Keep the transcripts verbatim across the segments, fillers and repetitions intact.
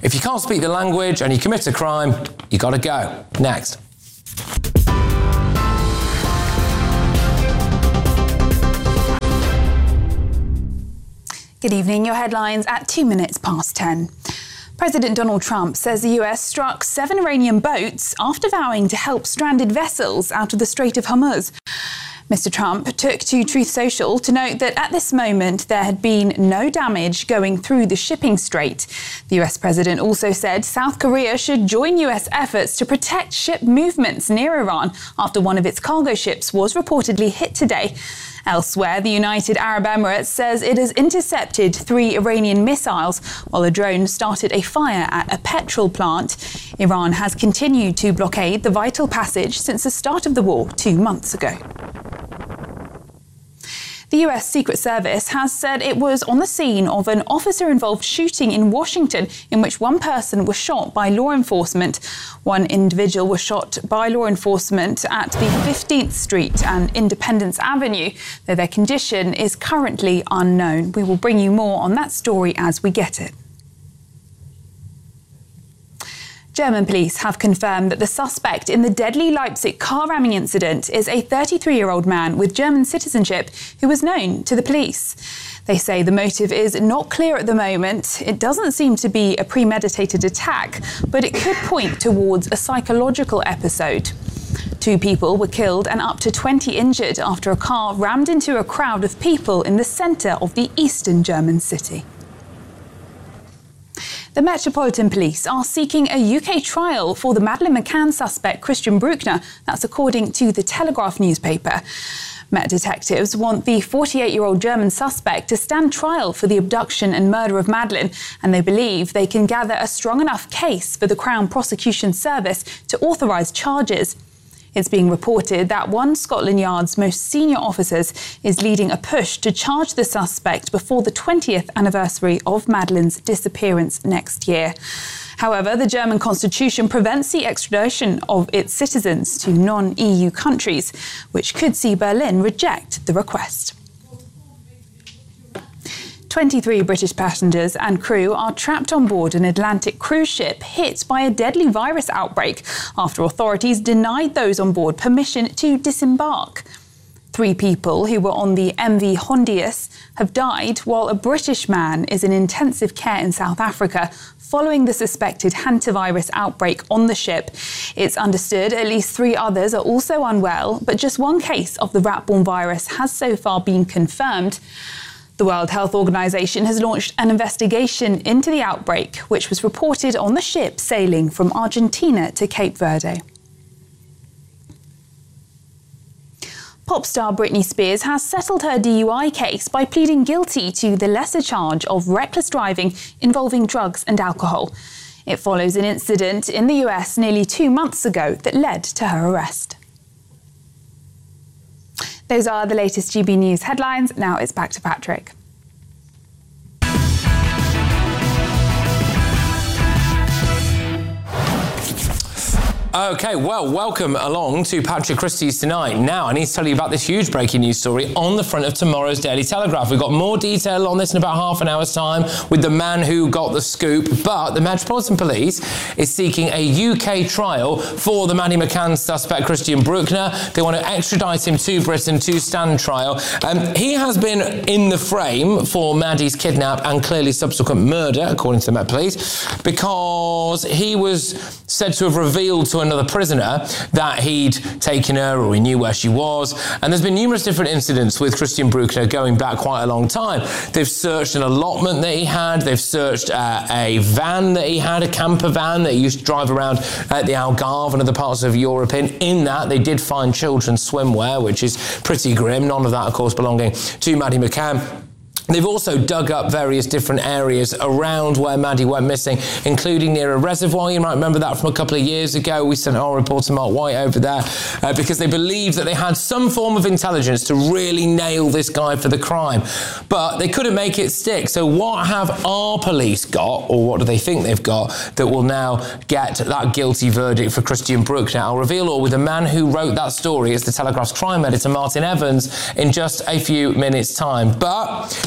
If you can't speak the language and you commit a crime, you got to go. Next. Good evening. Your headlines at two minutes past ten. President Donald Trump says the U S struck seven Iranian boats after vowing to help stranded vessels out of the Strait of Hormuz. Mister Trump took to Truth Social to note that at this moment there had been no damage going through the shipping strait. The U S president also said South Korea should join U S efforts to protect ship movements near Iran after one of its cargo ships was reportedly hit today. Elsewhere, the United Arab Emirates says it has intercepted three Iranian missiles while a drone started a fire at a petrol plant. Iran has continued to blockade the vital passage since the start of the war two months ago. The U S Secret Service has said it was on the scene of an officer-involved shooting in Washington in which one person was shot by law enforcement. One individual was shot by law enforcement at the fifteenth Street and Independence Avenue, though their condition is currently unknown. We will bring you more on that story as we get it. German police have confirmed that the suspect in the deadly Leipzig car ramming incident is a thirty-three-year-old man with German citizenship who was known to the police. They say the motive is not clear at the moment. It doesn't seem to be a premeditated attack, but it could point towards a psychological episode. Two people were killed and up to twenty injured after a car rammed into a crowd of people in the centre of the eastern German city. The Metropolitan Police are seeking a U K trial for the Madeleine McCann suspect Christian Bruckner. That's according to the Telegraph newspaper. Met detectives want the forty-eight-year-old German suspect to stand trial for the abduction and murder of Madeleine, and they believe they can gather a strong enough case for the Crown Prosecution Service to authorise charges. It's being reported that one Scotland Yard's most senior officers is leading a push to charge the suspect before the twentieth anniversary of Madeleine's disappearance next year. However, the German constitution prevents the extradition of its citizens to non-E U countries, which could see Berlin reject the request. twenty-three British passengers and crew are trapped on board an Atlantic cruise ship hit by a deadly virus outbreak after authorities denied those on board permission to disembark. Three people who were on the M V Hondius have died, while a British man is in intensive care in South Africa following the suspected hantavirus outbreak on the ship. It's understood at least three others are also unwell, but just one case of the rat-borne virus has so far been confirmed. The World Health Organization has launched an investigation into the outbreak, which was reported on the ship sailing from Argentina to Cape Verde. Pop star Britney Spears has settled her D U I case by pleading guilty to the lesser charge of reckless driving involving drugs and alcohol. It follows an incident in the U S nearly two months ago that led to her arrest. Those are the latest G B News headlines. Now it's back to Patrick. OK, well, welcome along to Patrick Christie's Tonight. Now, I need to tell you about this huge breaking news story on the front of tomorrow's Daily Telegraph. We've got more detail on this in about half an hour's time with the man who got the scoop. But the Metropolitan Police is seeking a U K trial for the Maddie McCann suspect, Christian Bruckner. They want to extradite him to Britain to stand trial. Um, he has been in the frame for Maddie's kidnap and clearly subsequent murder, according to the Met Police, because he was said to have revealed to another prisoner that he'd taken her or he knew where she was. And there's been numerous different incidents with Christian Bruckner going back quite a long time. They've searched an allotment that he had. They've searched uh, a van that he had, a camper van that he used to drive around at the Algarve and other parts of Europe in. In that, they did find children's swimwear, which is pretty grim. None of that, of course, belonging to Maddie McCann. They've also dug up various different areas around where Maddie went missing, including near a reservoir. You might remember that from a couple of years ago. We sent our reporter Mark White over there uh, because they believed that they had some form of intelligence to really nail this guy for the crime. But they couldn't make it stick. So what have our police got, or what do they think they've got, that will now get that guilty verdict for Christian Bruckner? I'll reveal all with the man who wrote that story. It's the Telegraph's crime editor, Martin Evans, in just a few minutes' time. But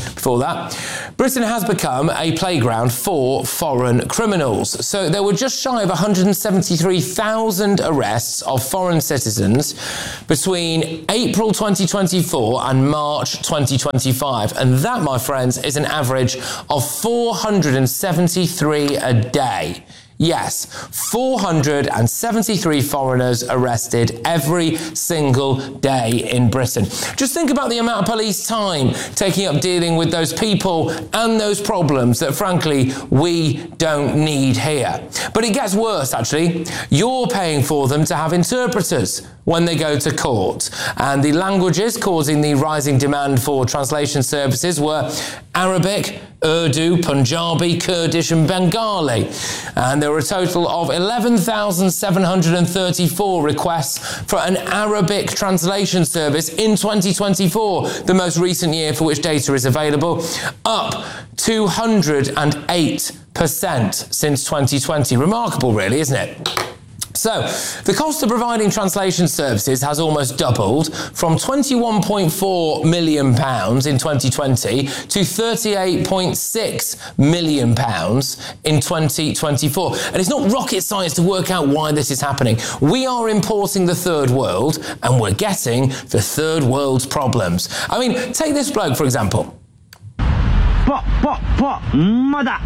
before that. Britain has become a playground for foreign criminals. So there were just shy of one hundred seventy-three thousand arrests of foreign citizens between April twenty twenty-four and March twenty twenty-five. And that, my friends, is an average of four hundred seventy-three a day. Yes, four hundred seventy-three foreigners arrested every single day in Britain. Just think about the amount of police time taking up dealing with those people and those problems that, frankly, we don't need here. But it gets worse, actually. You're paying for them to have interpreters when they go to court. And the languages causing the rising demand for translation services were Arabic, Urdu, Punjabi, Kurdish and Bengali. And there were a total of eleven thousand seven hundred thirty-four requests for an Arabic translation service in twenty twenty-four, the most recent year for which data is available, up two hundred eight percent since twenty twenty. Remarkable, really, isn't it? So, the cost of providing translation services has almost doubled from twenty-one point four million pounds in twenty twenty to thirty-eight point six million pounds in twenty twenty-four. And it's not rocket science to work out why this is happening. We are importing the third world and we're getting the third world's problems. I mean, take this bloke, for example. Pop, pop, pop, mother.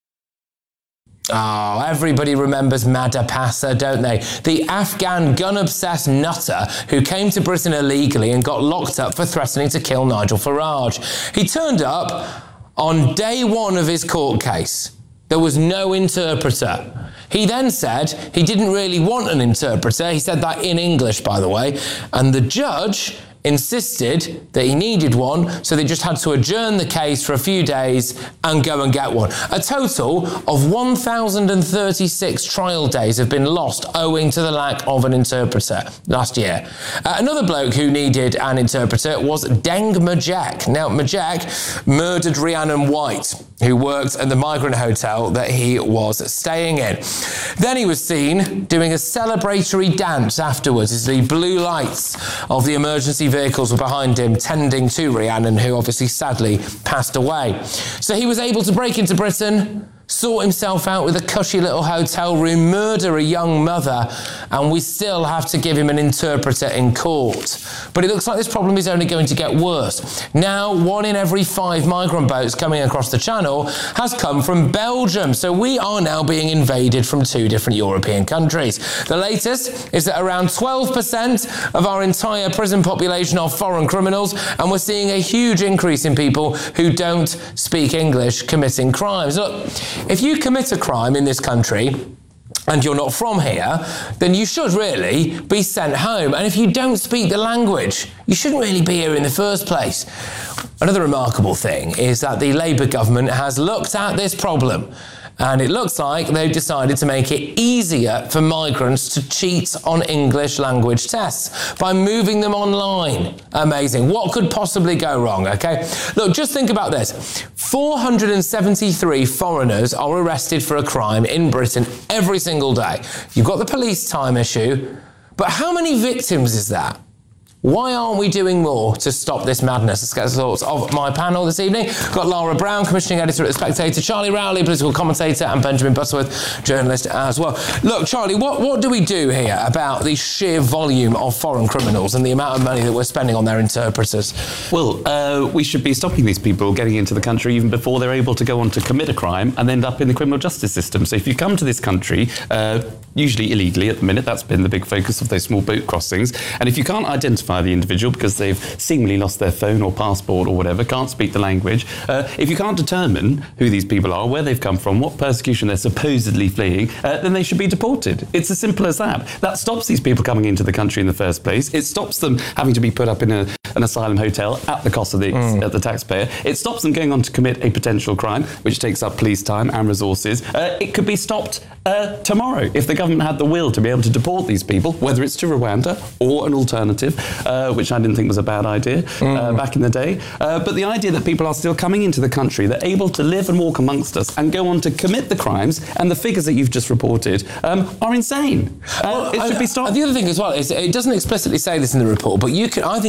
Oh, everybody remembers Madha Passa, don't they? The Afghan gun-obsessed nutter who came to Britain illegally and got locked up for threatening to kill Nigel Farage. He turned up on day one of his court case. There was no interpreter. He then said he didn't really want an interpreter. He said that in English, by the way. And the judge insisted that he needed one, so they just had to adjourn the case for a few days and go and get one. A total of one thousand thirty-six trial days have been lost owing to the lack of an interpreter last year. Uh, another bloke who needed an interpreter was Deng Majak. Now, Majak murdered Rhiannon White, who worked at the migrant hotel that he was staying in. Then he was seen doing a celebratory dance afterwards as the blue lights of the emergency vehicles were behind him, tending to Rhiannon, who obviously sadly passed away. So he was able to break into Britain, sort himself out with a cushy little hotel room, murder a young mother, and we still have to give him an interpreter in court. But it looks like this problem is only going to get worse. Now, one in every five migrant boats coming across the Channel has come from Belgium, so we are now being invaded from two different European countries. The latest is that around twelve percent of our entire prison population are foreign criminals, and we're seeing a huge increase in people who don't speak English committing crimes. Look, if you commit a crime in this country and you're not from here, then you should really be sent home. And if you don't speak the language, you shouldn't really be here in the first place. Another remarkable thing is that the Labour government has looked at this problem, and it looks like they've decided to make it easier for migrants to cheat on English language tests by moving them online. Amazing. What could possibly go wrong, okay? Look, just think about this. four hundred seventy-three foreigners are arrested for a crime in Britain every single day. You've got the police time issue, but how many victims is that? Why aren't we doing more to stop this madness? Let's get the thoughts of my panel this evening. We've got Lara Brown, commissioning editor at The Spectator, Charlie Rowley, political commentator, and Benjamin Butterworth, journalist as well. Look, Charlie, what, what do we do here about the sheer volume of foreign criminals and the amount of money that we're spending on their interpreters? Well, uh, we should be stopping these people getting into the country even before they're able to go on to commit a crime and end up in the criminal justice system. So if you come to this country, uh, usually illegally at the minute, that's been the big focus of those small boat crossings, and if you can't identify the individual because they've seemingly lost their phone or passport or whatever, can't speak the language, uh, if you can't determine who these people are, where they've come from, what persecution they're supposedly fleeing, uh, then they should be deported. It's as simple as that. That stops these people coming into the country in the first place. It stops them having to be put up in a, an asylum hotel at the cost of the, mm. at the taxpayer. It stops them going on to commit a potential crime, which takes up police time and resources. Uh, it could be stopped uh, tomorrow if the government had the will to be able to deport these people, whether it's to Rwanda or an alternative, uh, which I didn't think was a bad idea mm. uh, back in the day. Uh, but the idea that people are still coming into the country, they're able to live and walk amongst us and go on to commit the crimes, and the figures that you've just reported um, are insane. Uh, well, it should I, be stopped. The other thing as well is it doesn't explicitly say this in the report, but you can, I think you can deduce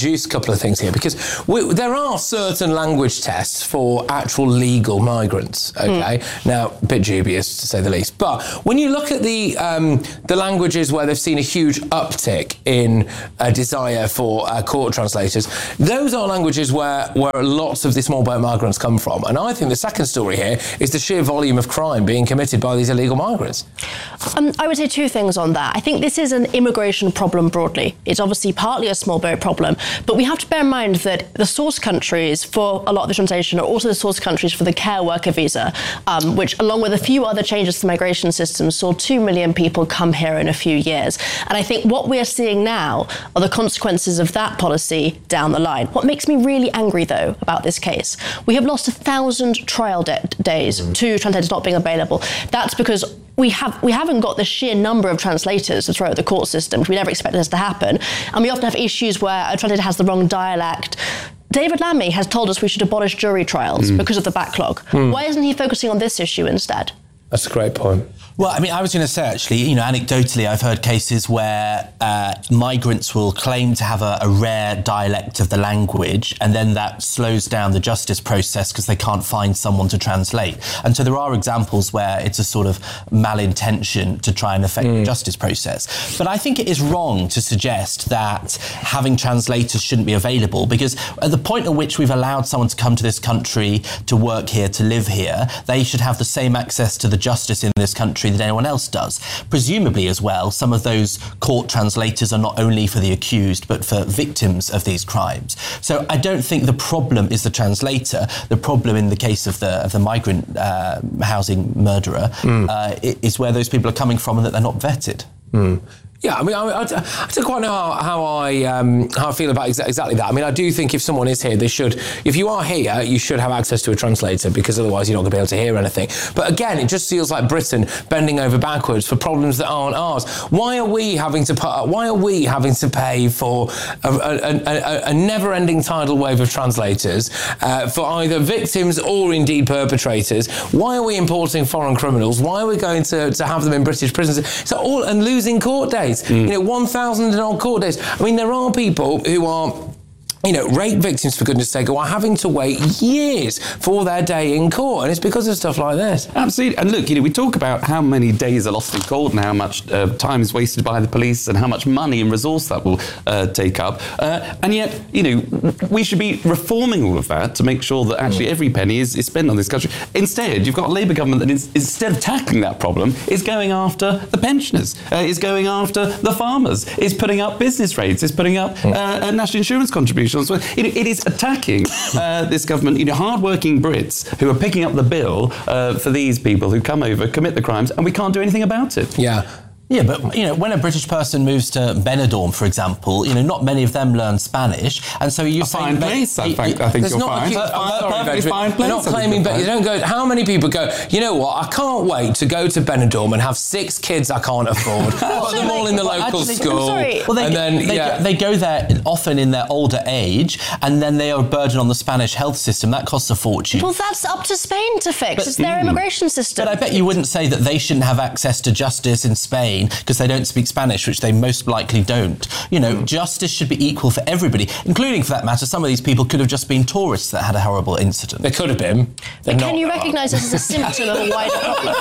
deduce a couple of things here, because we, there are certain language tests for actual legal migrants, okay? Mm. Now, a bit dubious, to say the least. But when you look at the um, the languages where they've seen a huge uptick in a desire for uh, court translators, those are languages where, where lots of the small boat migrants come from. And I think the second story here is the sheer volume of crime being committed by these illegal migrants. Um, I would say two things on that. I think this is an immigration problem broadly. It's obviously partly a small boat problem, but we have to bear in mind that the source countries for a lot of the translation are also the source countries for the care worker visa, um, which, along with a few other changes to the migration system, saw two million people come here in a few years. And I think what we are seeing now are the consequences of that policy down the line. What makes me really angry, though, about this case, we have lost a thousand trial de- days mm-hmm. to translators not being available. That's because we have we haven't got the sheer number of translators to throw at the court system, which we never expected this to happen. And we often have issues where a translator has the wrong dialect. David Lammy has told us we should abolish jury trials mm. because of the backlog. Mm. Why isn't he focusing on this issue instead? That's a great point. Well, I mean, I was going to say, actually, you know, anecdotally, I've heard cases where uh, migrants will claim to have a, a rare dialect of the language, and then that slows down the justice process because they can't find someone to translate. And so there are examples where it's a sort of malintention to try and affect mm. the justice process. But I think it is wrong to suggest that having translators shouldn't be available, because at the point at which we've allowed someone to come to this country, to work here, to live here, they should have the same access to the justice in this country that anyone else does. Presumably as well, some of those court translators are not only for the accused, but for victims of these crimes. So I don't think the problem is the translator. The problem in the case of the, of the migrant uh, housing murderer mm. uh, is where those people are coming from and that they're not vetted. Mm. Yeah, I mean, I, I, I don't quite know how, how I um, how I feel about exa- exactly that. I mean, I do think if someone is here, they should, if you are here, you should have access to a translator, because otherwise you're not going to be able to hear anything. But again, it just feels like Britain bending over backwards for problems that aren't ours. Why are we having to put up, why are we having to pay for a, a, a, a never-ending tidal wave of translators uh, for either victims or indeed perpetrators? Why are we importing foreign criminals? Why are we going to, to have them in British prisons? So all and losing court days. Mm. You know, one thousand and odd court days. I mean, there are people who are, you know, rape victims, for goodness sake, who are having to wait years for their day in court, and it's because of stuff like this. Absolutely. And look, you know, we talk about how many days are lost in court and how much uh, time is wasted by the police and how much money and resource that will uh, take up. Uh, and yet, you know, we should be reforming all of that to make sure that actually every penny is, is spent on this country. Instead, you've got a Labour government that is, instead of tackling that problem, is going after the pensioners, uh, is going after the farmers, is putting up business rates, is putting up uh, national insurance contributions. It, it is attacking uh, this government, you know, hard-working Brits who are picking up the bill uh, for these people who come over, commit the crimes, and we can't do anything about it. Yeah. Yeah, but, you know, when a British person moves to Benidorm, for example, you know, not many of them learn Spanish, and so you're a saying... fine place, I think, I think you're fine. Perfectly fine place. They're not claiming... But you don't go... How many people go, you know what, I can't wait to go to Benidorm and have six kids I can't afford, put them all in the local actually, school, well, they, and then, they, yeah. they go there often in their older age, and then they are a burden on the Spanish health system. That costs a fortune. Well, that's up to Spain to fix. But, it's their mm, immigration system. But I bet you wouldn't say that they shouldn't have access to justice in Spain because they don't speak Spanish, which they most likely don't. You know, mm. justice should be equal for everybody, including, for that matter, some of these people could have just been tourists that had a horrible incident. They could have been. But can you recognise this as a symptom of a wider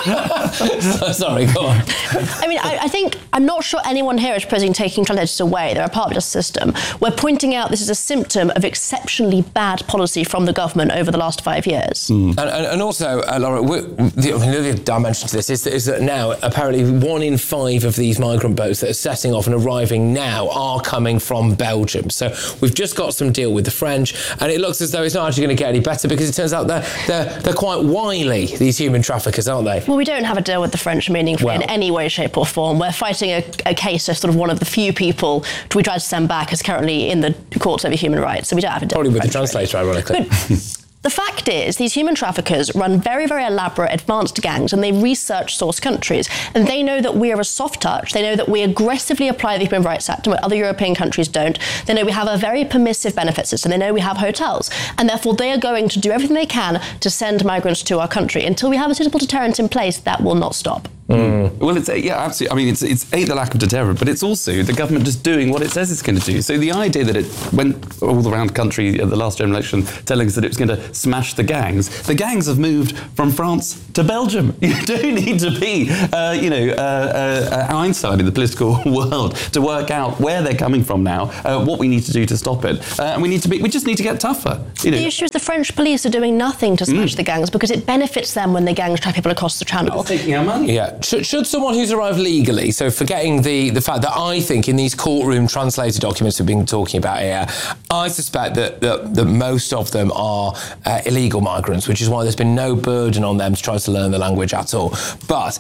problem? Sorry, go on. I mean, I, I think, I'm not sure anyone here is proposing taking translators away. They're a part of the system. We're pointing out this is a symptom of exceptionally bad policy from the government over the last five years. Mm. And, and, and also, uh, Laura, the other dimension to this is that, is that now, apparently, one in five of these migrant boats that are setting off and arriving now are coming from Belgium. So we've just got some deal with the French, and it looks as though it's not actually going to get any better, because it turns out they're, they're, they're quite wily, these human traffickers, aren't they? Well, we don't have a deal with the French meaningfully well, in any way, shape or form. We're fighting a, a case of sort of one of the few people we tried to send back is currently in the courts over human rights, so we don't have a deal. Probably with, with the translator, ironically. But, the fact is, these human traffickers run very, very elaborate, advanced gangs, and they research source countries. And they know that we are a soft touch. They know that we aggressively apply the Human Rights Act, and what other European countries don't. They know we have a very permissive benefit system. They know we have hotels. And therefore, they are going to do everything they can to send migrants to our country. Until we have a suitable deterrent in place, that will not stop. Mm. Well, it's yeah, absolutely. I mean, it's it's a the lack of deterrent, but it's also the government just doing what it says it's going to do. So the idea that it went all around the country at the last general election telling us that it was going to smash the gangs, the gangs have moved from France to Belgium. You don't need to be, uh, you know, uh, uh, Einstein in the political world to work out where they're coming from now, uh, what we need to do to stop it, uh, and we need to be. We just need to get tougher. You know. The issue is the French police are doing nothing to smash mm. the gangs because it benefits them when the gangs drive people across the channel. It's taking our money. Yeah. Should, should someone who's arrived legally, so forgetting the, the fact that I think in these courtroom translated documents we've been talking about here, I suspect that, that, that most of them are uh, illegal migrants, which is why there's been no burden on them to try to learn the language at all. But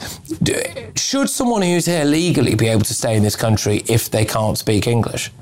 should someone who's here legally be able to stay in this country if they can't speak English?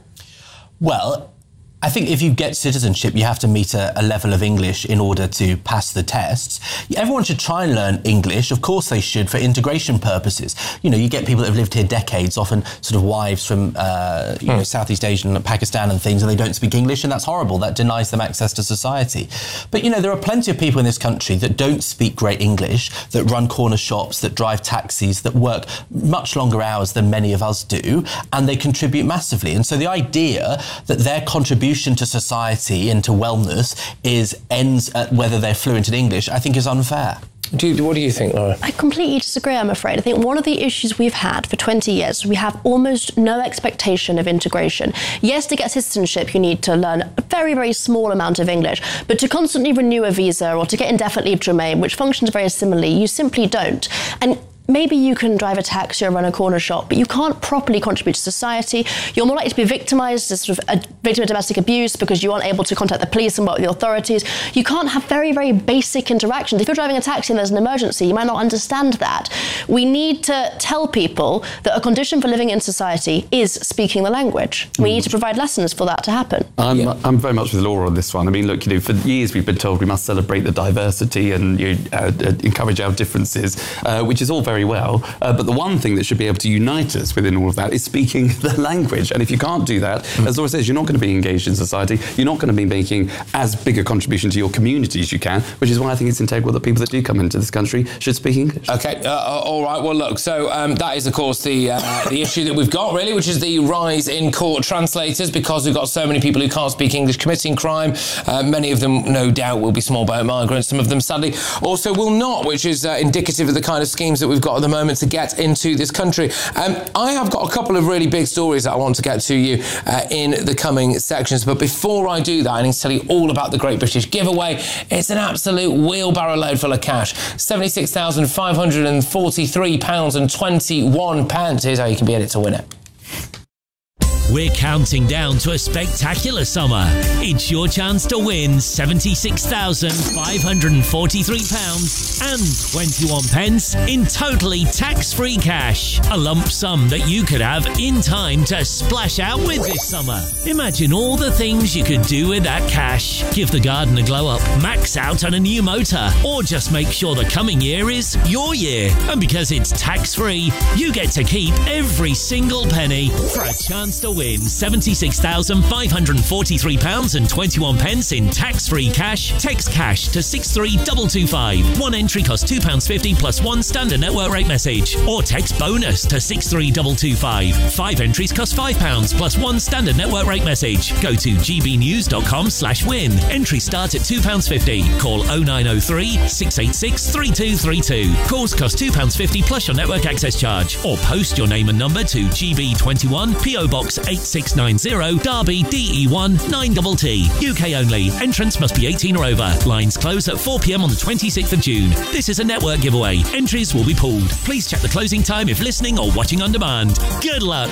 Well, I think if you get citizenship, you have to meet a, a level of English in order to pass the tests. Everyone should try and learn English. Of course they should, for integration purposes. You know, you get people that have lived here decades, often sort of wives from, uh, you mm. know, Southeast Asia and Pakistan and things, and they don't speak English, and that's horrible. That denies them access to society. But, you know, there are plenty of people in this country that don't speak great English, that run corner shops, that drive taxis, that work much longer hours than many of us do, and they contribute massively. And so the idea that their contribution to society and to wellness is ends at whether they're fluent in English, I think is unfair. Do you, what do you think, Laura? I completely disagree, I'm afraid. I think one of the issues we've had for twenty years, we have almost no expectation of integration. Yes, to get citizenship, you need to learn a very, very small amount of English, but to constantly renew a visa or to get indefinite leave to remain, which functions very similarly, you simply don't. And maybe you can drive a taxi or run a corner shop, but you can't properly contribute to society. You're more likely to be victimised as sort of a victim of domestic abuse because you aren't able to contact the police and work with the authorities. You can't have very, very basic interactions. If you're driving a taxi and there's an emergency, you might not understand that. We need to tell people that a condition for living in society is speaking the language. We need to provide lessons for that to happen. I'm, yeah. I'm very much with Laura on this one. I mean, look, you know, for years we've been told we must celebrate the diversity and you know, uh, uh, encourage our differences, uh, which is all very well, uh, but the one thing that should be able to unite us within all of that is speaking the language. And if you can't do that, mm. as Laura says, you're not going to be engaged in society, you're not going to be making as big a contribution to your community as you can, which is why I think it's integral that people that do come into this country should speak English. Okay, uh, all right, well look, so um, that is of course the, uh, the issue that we've got really, which is the rise in court translators, because we've got so many people who can't speak English committing crime. Uh, many of them no doubt will be small boat migrants, some of them sadly also will not, which is uh, indicative of the kind of schemes that we've got at the moment to get into this country. Um, I have got a couple of really big stories that I want to get to you uh, in the coming sections, but before I do that, I need to tell you all about the Great British Giveaway. It's an absolute wheelbarrow load full of cash. seventy-six thousand five hundred forty-three pounds and twenty-one pence. Here's how you can be in it to win it. We're counting down to a spectacular summer. It's your chance to win seventy-six thousand five hundred forty-three pounds and twenty-one pence in totally tax-free cash. A lump sum that you could have in time to splash out with this summer. Imagine all the things you could do with that cash. Give the garden a glow up, max out on a new motor, or just make sure the coming year is your year. And because it's tax-free, you get to keep every single penny for a chance to win win seventy-six thousand five hundred forty-three pounds and twenty-one pence in tax-free cash. Text cash to six three two two five. One entry costs two pounds fifty plus one standard network rate message. Or text bonus to six three two two five. Five entries cost five pounds plus one standard network rate message. Go to gbnews.com slash win. Entry start at two pounds fifty. Call oh nine oh three, six eight six, three two three two. Calls cost two pounds fifty plus your network access charge. Or post your name and number to G B twenty-one, P O Box eight six nine zero, Derby, D E one nine T T. U K only. Entrance must be eighteen or over. Lines close at four p m on the twenty-sixth of June. This is a network giveaway. Entries will be pulled. Please check the closing time if listening or watching on demand. Good luck.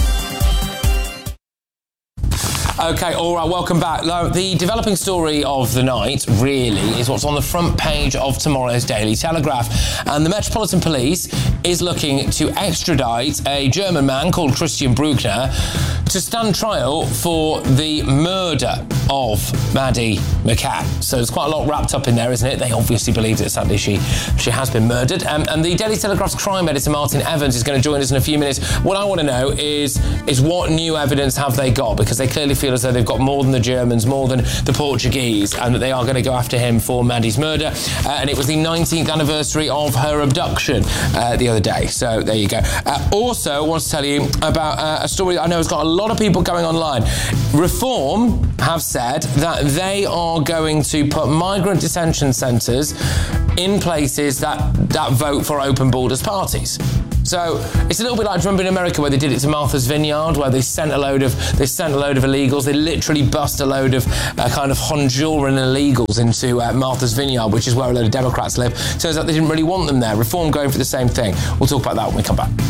Okay, all right, welcome back. Now, the developing story of the night, really, is what's on the front page of tomorrow's Daily Telegraph. And the Metropolitan Police is looking to extradite a German man called Christian Bruckner to stand trial for the murder of Maddie McCann. So there's quite a lot wrapped up in there, isn't it? They obviously believe that sadly she, she has been murdered. Um, and the Daily Telegraph's crime editor, Martin Evans, is going to join us in a few minutes. What I want to know is, is what new evidence have they got? Because they clearly feel feel as though they've got more than the Germans, more than the Portuguese, and that they are going to go after him for Mandy's murder. Uh, and it was the nineteenth anniversary of her abduction uh, the other day. So there you go. Uh, also, I want to tell you about uh, a story that I know has got a lot of people going online. Reform have said that they are going to put migrant detention centres in places that, that vote for open borders parties. So it's a little bit like, remember in America where they did it to Martha's Vineyard, where they sent a load of they sent a load of illegals. They literally bust a load of uh, kind of Honduran illegals into uh, Martha's Vineyard, which is where a load of Democrats live. Turns out they didn't really want them there. Reform going for the same thing. We'll talk about that when we come back.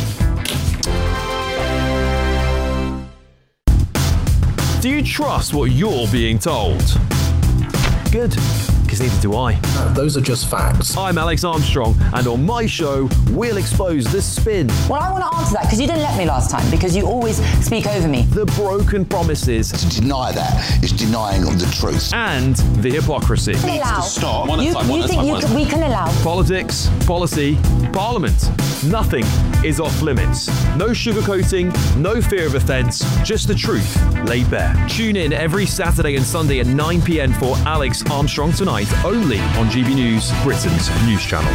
Do you trust what you're being told? Good, because neither do I. No, those are just facts. I'm Alex Armstrong, and on my show, we'll expose the spin. Well, I want to answer that, because you didn't let me last time, because you always speak over me. The broken promises. To deny that is denying the truth. And the hypocrisy. Allow. Stop. One you, at a time, you think you can, we can allow. Politics, policy, parliament. Nothing is off limits. No sugarcoating, no fear of offence, just the truth laid bare. Tune in every Saturday and Sunday at nine p.m. for Alex Armstrong Tonight, only on G B News, Britain's news channel.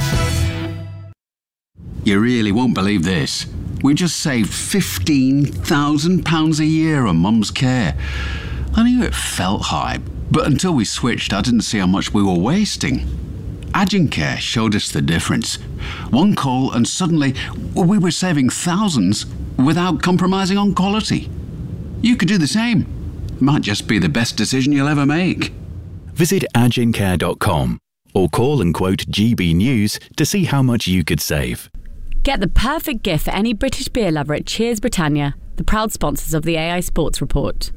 You really won't believe this. We just saved fifteen thousand pounds a year on Mum's care. I knew it felt high, but until we switched, I didn't see how much we were wasting. Agencare showed us the difference. One call and suddenly we were saving thousands without compromising on quality. You could do the same. Might just be the best decision you'll ever make. Visit agencare dot com or call and quote G B News to see how much you could save. Get the perfect gift for any British beer lover at Cheers Britannia, the proud sponsors of the A I Sports Report.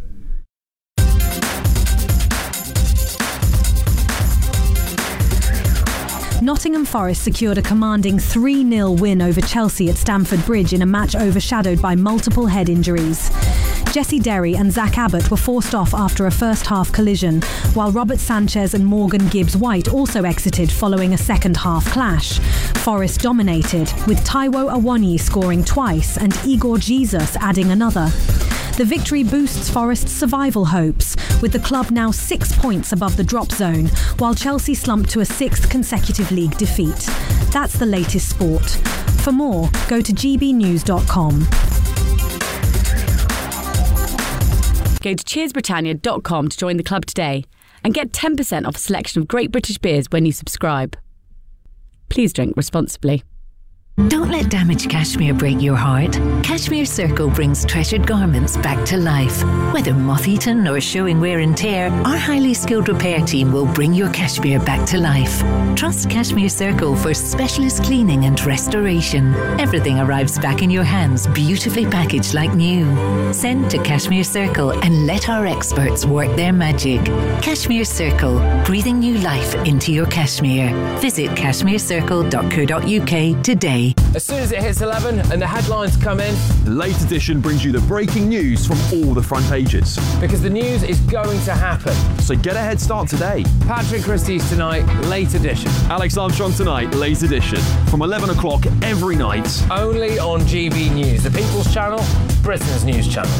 Nottingham Forest secured a commanding three nil win over Chelsea at Stamford Bridge in a match overshadowed by multiple head injuries. Jesse Derry and Zach Abbott were forced off after a first-half collision, while Robert Sanchez and Morgan Gibbs-White also exited following a second-half clash. Forest dominated, with Taiwo Awoniyi scoring twice and Igor Jesus adding another. The victory boosts Forest's survival hopes, with the club now six points above the drop zone, while Chelsea slumped to a sixth consecutive league defeat. That's the latest sport. For more, go to g b news dot com. Go to cheers britannia dot com to join the club today and get ten percent off a selection of great British beers when you subscribe. Please drink responsibly. Don't let damaged cashmere break your heart. Cashmere Circle brings treasured garments back to life. Whether moth-eaten or showing wear and tear, our highly skilled repair team will bring your cashmere back to life. Trust Cashmere Circle for specialist cleaning and restoration. Everything arrives back in your hands, beautifully packaged like new. Send to Cashmere Circle and let our experts work their magic. Cashmere Circle, breathing new life into your cashmere. Visit cashmere circle dot co dot u k today. As soon as it hits eleven and the headlines come in, the Late Edition brings you the breaking news from all the front pages. Because the news is going to happen. So get a head start today. Patrick Christie's Tonight, Late Edition. Alex Armstrong Tonight, Late Edition. From eleven o'clock every night. Only on G B News, the People's Channel, Britain's news channel.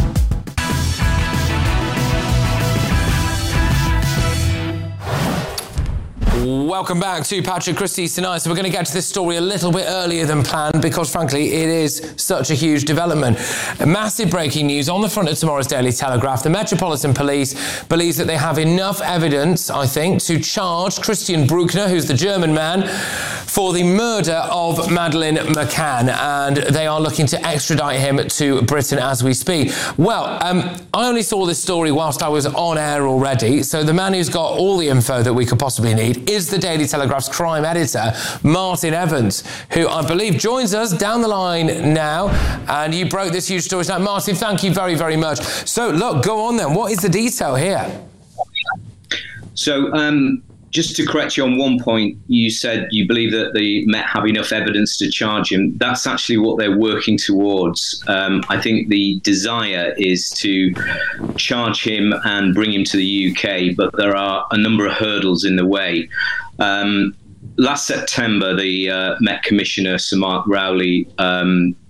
Welcome back to Patrick Christie's Tonight. So we're going to get to this story a little bit earlier than planned because, frankly, it is such a huge development. A massive breaking news on the front of tomorrow's Daily Telegraph. The Metropolitan Police believes that they have enough evidence, I think, to charge Christian Bruckner, who's the German man, for the murder of Madeleine McCann, and they are looking to extradite him to Britain as we speak. Well, um, I only saw this story whilst I was on air already, so the man who's got all the info that we could possibly need is the Daily Telegraph's crime editor, Martin Evans, who I believe joins us down the line now, and you broke this huge story tonight. Martin, thank you very, very much. So, look, go on then. What is the detail here? So, um, just to correct you on one point, you said you believe that the Met have enough evidence to charge him. That's actually what they're working towards. Um, I think the desire is to charge him and bring him to the U K, but there are a number of hurdles in the way. Um, last September, the uh, Met Commissioner, Sir Mark Rowley, um,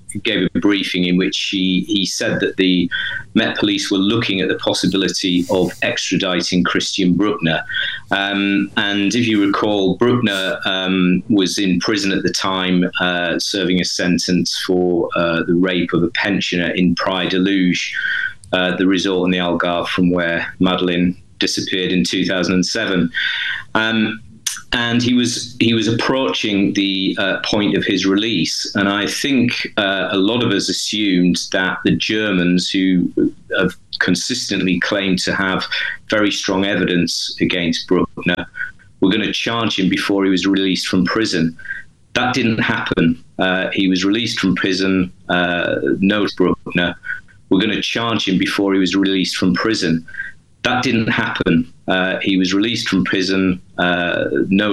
gave a briefing in which he, he said that the Met Police were looking at the possibility of extraditing Christian Bruckner. Um, and if you recall, Bruckner um, was in prison at the time, uh, serving a sentence for uh, the rape of a pensioner in Praia da Luz, uh, the resort in the Algarve from where Madeleine disappeared in two thousand seven. Um, and he was he was approaching the uh, point of his release. And I think uh, a lot of us assumed that the Germans, who have consistently claimed to have very strong evidence against Bruckner, were going to charge him before he was released from prison. That didn't happen. Uh, he was released from prison. Uh, no, Bruckner. We're going to charge him before he was released from prison. That didn't happen. Uh, he was released from prison. Uh, no